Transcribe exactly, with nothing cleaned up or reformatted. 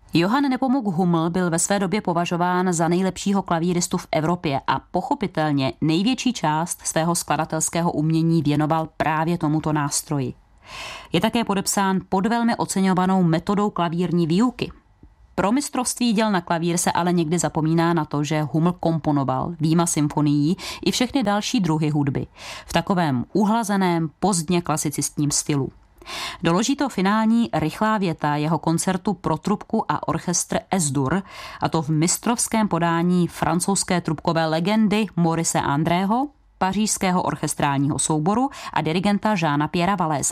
Johann Nepomuk Hummel byl ve své době považován za nejlepšího klavíristu v Evropě a pochopitelně největší část svého skladatelského umění věnoval právě tomuto nástroji. Je také podepsán pod velmi oceňovanou metodou klavírní výuky. Pro mistrovství děl na klavír se ale někdy zapomíná na to, že Hummel komponoval výjima symfonií i všechny další druhy hudby v takovém uhlazeném pozdně klasicistním stylu. Doloží to finální rychlá věta jeho koncertu pro trubku a orchestr Es-Dur, a to v mistrovském podání francouzské trubkové legendy Maurice Andrého, pařížského orchestrálního souboru a dirigenta Jeana Pierra Valléze.